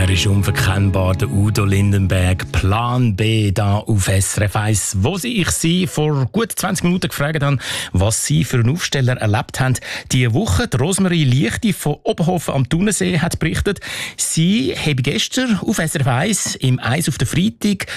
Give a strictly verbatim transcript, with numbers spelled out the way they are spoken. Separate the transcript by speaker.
Speaker 1: Er ist unverkennbar, der Udo Lindenberg. Plan B da auf S R F eins. Wo sie ich sie vor gut zwanzig Minuten gefragt haben, was sie für einen Aufsteller erlebt haben. Diese Woche, die Rosemarie Lichti von Oberhofen am Thunersee hat berichtet, sie habe gestern auf S R F eins im Eis auf den Freitag